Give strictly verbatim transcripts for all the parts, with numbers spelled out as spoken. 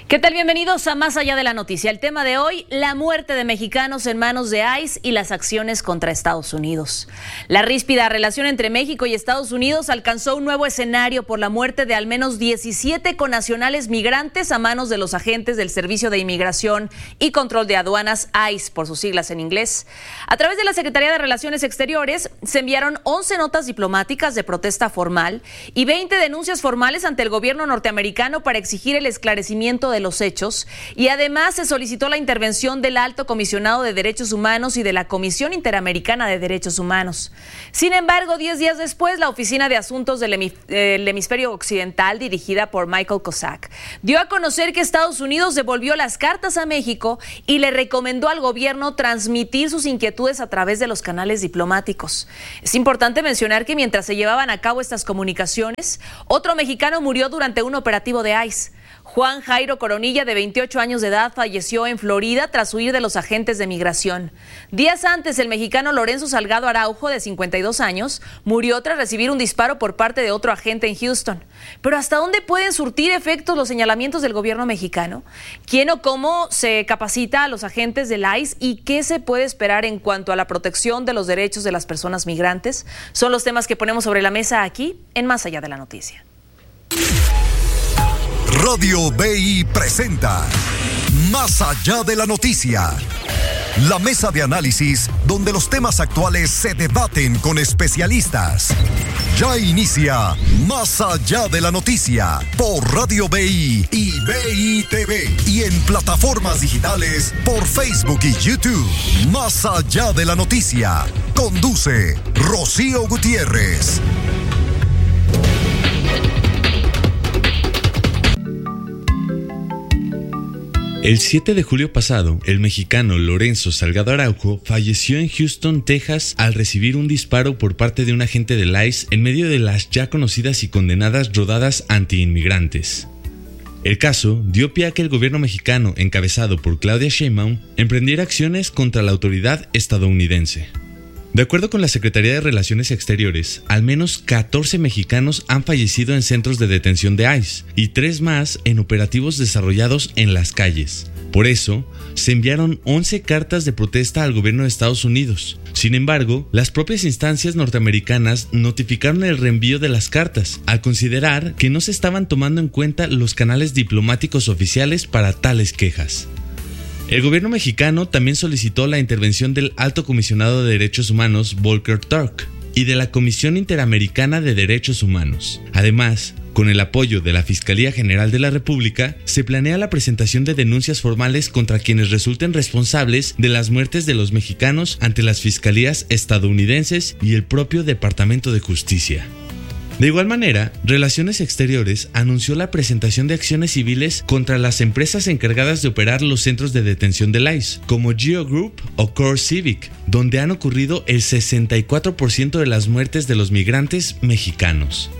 ¿Qué tal? Bienvenidos a Más Allá de la Noticia. El tema de hoy, la muerte de mexicanos en manos de ICE y las acciones contra Estados Unidos. La ríspida relación entre México y Estados Unidos alcanzó un nuevo escenario por la muerte de al menos diecisiete connacionales migrantes a manos de los agentes del Servicio de Inmigración y Control de Aduanas, ICE, por sus siglas en inglés. A través de la Secretaría de Relaciones Exteriores se enviaron once notas diplomáticas de protesta formal y veinte denuncias formales ante el gobierno norteamericano para exigir el esclarecimiento de los hechos, y además se solicitó la intervención del Alto Comisionado de Derechos Humanos y de la Comisión Interamericana de Derechos Humanos. Sin embargo, diez días después, la Oficina de Asuntos del, Hemif- del Hemisferio Occidental, dirigida por Michael Kosak, dio a conocer que Estados Unidos devolvió las cartas a México y le recomendó al gobierno transmitir sus inquietudes a través de los canales diplomáticos. Es importante mencionar que mientras se llevaban a cabo estas comunicaciones, otro mexicano murió durante un operativo de ICE. Juan Jairo Coronilla, de veintiocho años de edad, falleció en Florida tras huir de los agentes de migración. Días antes, el mexicano Lorenzo Salgado Araujo, de cincuenta y dos años, murió tras recibir un disparo por parte de otro agente en Houston. Pero ¿hasta dónde pueden surtir efectos los señalamientos del gobierno mexicano? ¿Quién o cómo se capacita a los agentes del ICE y qué se puede esperar en cuanto a la protección de los derechos de las personas migrantes? Son los temas que ponemos sobre la mesa aquí en Más Allá de la Noticia. Radio B I presenta Más Allá de la Noticia, la mesa de análisis donde los temas actuales se debaten con especialistas. Ya inicia Más Allá de la Noticia por Radio B I y B I T V y en plataformas digitales por Facebook y YouTube. Más Allá de la Noticia conduce Rocío Gutiérrez. El siete de julio pasado, el mexicano Lorenzo Salgado Araujo falleció en Houston, Texas, al recibir un disparo por parte de un agente del ICE en medio de las ya conocidas y condenadas rodadas antiinmigrantes. El caso dio pie a que el gobierno mexicano, encabezado por Claudia Sheinbaum, emprendiera acciones contra la autoridad estadounidense. De acuerdo con la Secretaría de Relaciones Exteriores, al menos catorce mexicanos han fallecido en centros de detención de ICE y tres más en operativos desarrollados en las calles. Por eso, se enviaron once cartas de protesta al gobierno de Estados Unidos. Sin embargo, las propias instancias norteamericanas notificaron el reenvío de las cartas, al considerar que no se estaban tomando en cuenta los canales diplomáticos oficiales para tales quejas. El gobierno mexicano también solicitó la intervención del Alto Comisionado de Derechos Humanos, Volker Turk, y de la Comisión Interamericana de Derechos Humanos. Además, con el apoyo de la Fiscalía General de la República, se planea la presentación de denuncias formales contra quienes resulten responsables de las muertes de los mexicanos ante las fiscalías estadounidenses y el propio Departamento de Justicia. De igual manera, Relaciones Exteriores anunció la presentación de acciones civiles contra las empresas encargadas de operar los centros de detención del ICE, como Geo Group o Core Civic, donde han ocurrido el sesenta y cuatro por ciento de las muertes de los migrantes mexicanos.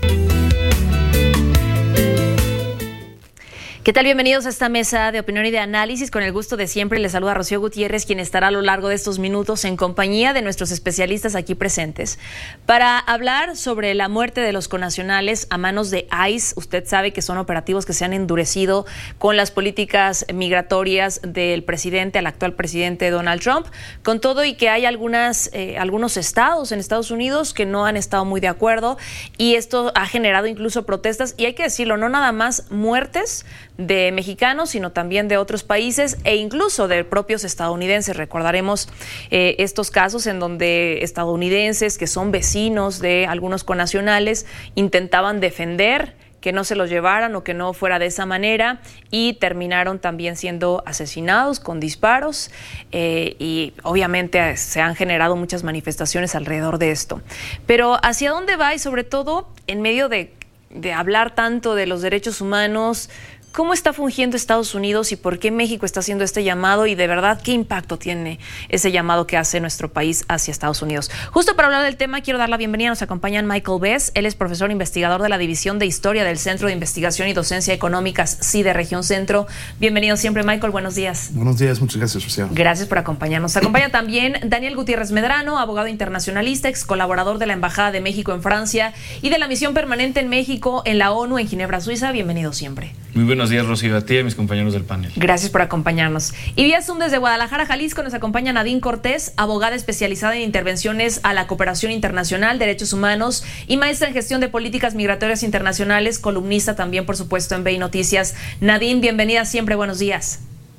¿Qué tal? Bienvenidos a esta mesa de opinión y de análisis. Con el gusto de siempre les saluda Rocío Gutiérrez, quien estará a lo largo de estos minutos en compañía de nuestros especialistas aquí presentes para hablar sobre la muerte de los connacionales a manos de ICE. Usted sabe que son operativos que se han endurecido con las políticas migratorias del presidente, al actual presidente Donald Trump, con todo y que hay algunas, eh, algunos estados en Estados Unidos que no han estado muy de acuerdo, y esto ha generado incluso protestas, y hay que decirlo, no nada más muertes de mexicanos, sino también de otros países e incluso de propios estadounidenses. Recordaremos eh, estos casos en donde estadounidenses que son vecinos de algunos connacionales intentaban defender que no se los llevaran o que no fuera de esa manera, y terminaron también siendo asesinados con disparos, eh, y obviamente se han generado muchas manifestaciones alrededor de esto. Pero ¿hacia dónde va? Y sobre todo en medio de, de hablar tanto de los derechos humanos, ¿cómo está fungiendo Estados Unidos y por qué México está haciendo este llamado? Y de verdad, ¿qué impacto tiene ese llamado que hace nuestro país hacia Estados Unidos? Justo para hablar del tema, quiero dar la bienvenida. Nos acompañan Michael Bess. Él es profesor investigador de la División de Historia del Centro de Investigación y Docencia Económicas, C I D E Región Centro. Bienvenido siempre, Michael. Buenos días. Buenos días, muchas gracias, Rocío. Gracias por acompañarnos. Nos acompaña también Daniel Gutiérrez Medrano, abogado internacionalista, ex colaborador de la Embajada de México en Francia y de la Misión Permanente en México en la ONU en Ginebra, Suiza. Bienvenido siempre. Muy buenos buenos días, Rocío, a ti y a mis compañeros del panel. Gracias por acompañarnos. Y vía Zoom desde Guadalajara, Jalisco, nos acompaña Nadine Cortés, abogada especializada en intervenciones a la cooperación internacional, derechos humanos y maestra en gestión de políticas migratorias internacionales, columnista también, por supuesto, en B I Noticias. Nadine, bienvenida siempre, buenos días.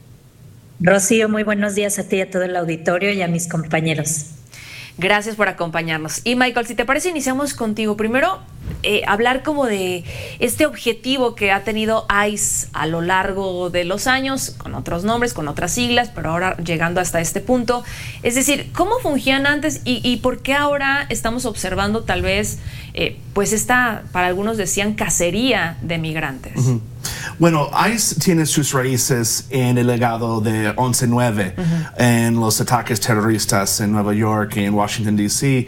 Rocío, muy buenos días a ti y a todo el auditorio y a mis compañeros. Gracias por acompañarnos. Y Michael, si te parece, iniciamos contigo. Primero, eh, hablar como de este objetivo que ha tenido ICE a lo largo de los años, con otros nombres, con otras siglas, pero ahora llegando hasta este punto. Es decir, ¿cómo fungían antes y, y por qué ahora estamos observando tal vez, eh, pues esta, para algunos decían, cacería de migrantes? Uh-huh. Bueno, ICE tiene sus raíces en el legado de once nueve, uh-huh. en los ataques terroristas en Nueva York y en Washington, D C,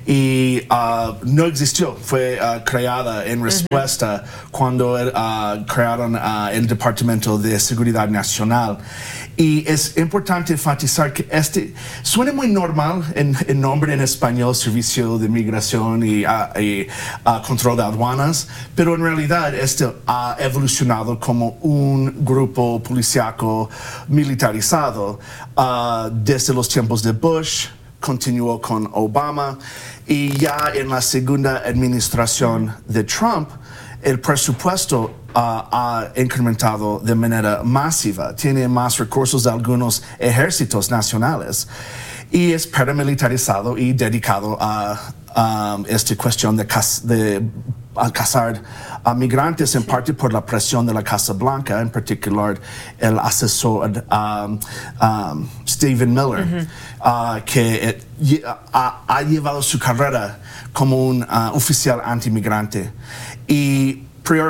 y uh, no existió, fue uh, creada en respuesta uh-huh. cuando uh, crearon uh, el Departamento de Seguridad Nacional. Y es importante enfatizar que este suena muy normal en, en nombre en español, Servicio de Migración y, uh, y uh, Control de Aduanas, pero en realidad este ha evolucionado como un grupo policíaco militarizado uh, desde los tiempos de Bush, continuó con Obama y ya en la segunda administración de Trump el presupuesto Uh, ha incrementado de manera masiva, tiene más recursos de algunos ejércitos nacionales y es paramilitarizado y dedicado a um, esta cuestión de, cas de a cazar a migrantes, en parte por la presión de la Casa Blanca, en particular el asesor um, um, Stephen Miller, uh-huh. uh, que uh, ha, ha llevado su carrera como un uh, oficial antimigrante y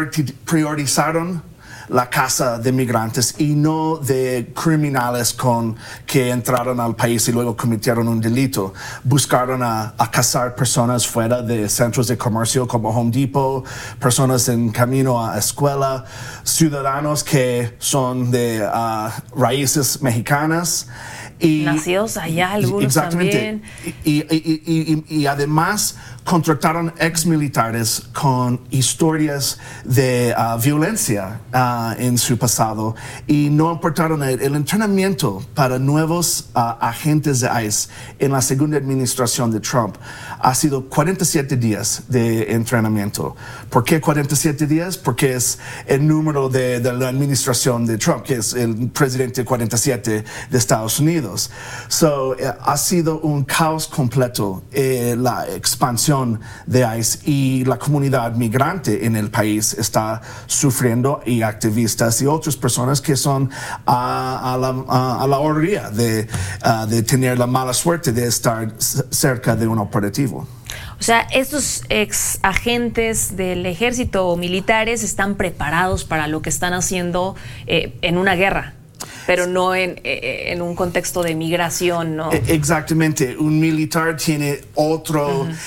priorizaron la casa de migrantes y no de criminales con que entraron al país y luego cometieron un delito. Buscaron a, a cazar personas fuera de centros de comercio como Home Depot, personas en camino a escuela, ciudadanos que son de uh, raíces mexicanas. Y, nacidos allá algunos exactamente. También. Y, y, y, y, y además contrataron ex militares con historias de uh, violencia uh, en su pasado y no importaron el, el entrenamiento para nuevos uh, agentes de ICE en la segunda administración de Trump. Ha sido cuarenta y siete días de entrenamiento. ¿Por qué cuarenta y siete días? Porque es el número de, de la administración de Trump, que es el presidente cuarenta y siete de Estados Unidos. So, eh, ha sido un caos completo eh, la expansión de ICE y la comunidad migrante en el país está sufriendo y activistas y otras personas que son uh, a, la, uh, a la orilla de, uh, de tener la mala suerte de estar cerca de un operativo. O sea, estos ex agentes del ejército o militares están preparados para lo que están haciendo eh, en una guerra, pero no en, en un contexto de migración, ¿no? Exactamente. Un militar tiene otro... Uh-huh.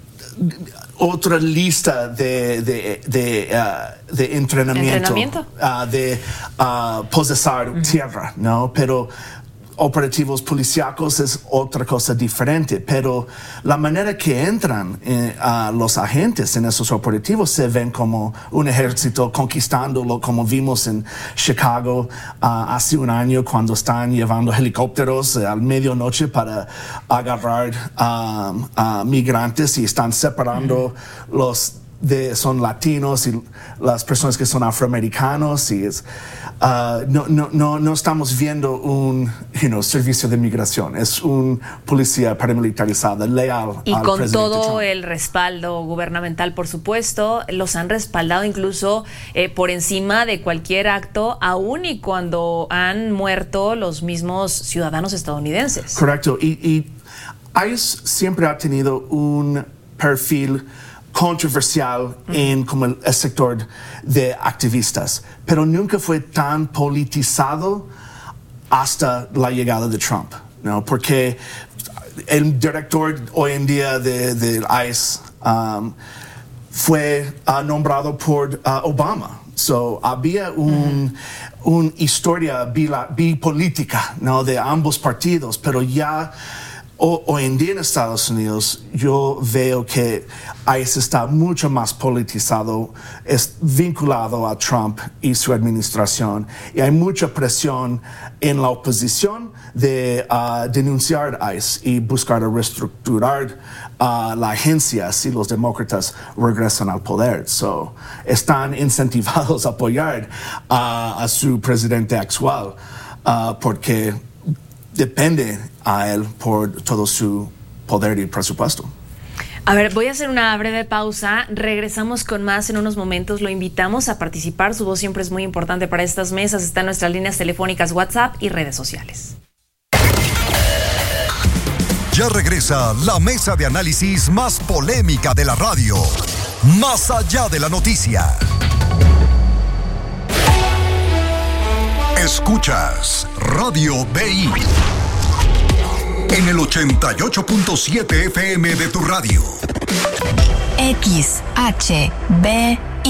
otra lista de, de, de, uh, de entrenamiento, ¿Entrenamiento? Uh, de uh, posesar uh-huh. tierra, ¿no? Pero operativos policíacos es otra cosa diferente, pero la manera que entran eh, a los agentes en esos operativos se ven como un ejército conquistándolo, como vimos en Chicago uh, hace un año cuando están llevando helicópteros uh, al medianoche para agarrar um, uh, migrantes y están separando mm. los de son latinos y las personas que son afroamericanos y es, uh, no, no, no, no estamos viendo un you know, servicio de migración, es un policía paramilitarizada, leal y al con presidente todo Trump. El respaldo gubernamental, por supuesto, los han respaldado incluso eh, por encima de cualquier acto, aún y cuando han muerto los mismos ciudadanos estadounidenses. Correcto, y, y ICE siempre ha tenido un perfil controversial uh-huh. en como el, el sector de activistas, pero nunca fue tan politizado hasta la llegada de Trump, ¿no? Porque el director hoy en día de, de ICE um, fue uh, nombrado por uh, Obama. So, había un, uh-huh. una historia bipolítica, ¿no? De ambos partidos, pero ya hoy en día en Estados Unidos yo veo que ICE está mucho más politizado, es vinculado a Trump y su administración, y hay mucha presión en la oposición de uh, denunciar ICE y buscar reestructurar uh, la agencia si los demócratas regresan al poder. So, están incentivados a apoyar uh, a su presidente actual uh, porque depende a él por todo su poder y presupuesto. A ver, voy a hacer una breve pausa. Regresamos con más en unos momentos. Lo invitamos a participar. Su voz siempre es muy importante para estas mesas. Está en nuestras líneas telefónicas, WhatsApp y redes sociales. Ya regresa la mesa de análisis más polémica de la radio. Más allá de la noticia. Escuchas Radio B I en el ochenta y ocho punto siete F M de tu radio. X H B